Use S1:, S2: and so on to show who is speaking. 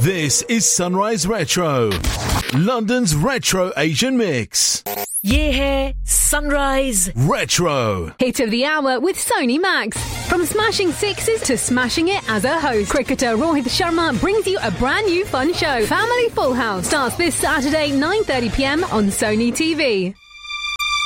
S1: This is Sunrise Retro, London's retro Asian mix.
S2: Yeah, Sunrise
S1: Retro.
S3: Hit of the hour with Sony Max. From smashing sixes to smashing it as a host, cricketer Rohit Sharma brings you a brand new fun show. Family Full House starts this Saturday 9:30 p.m. on Sony TV.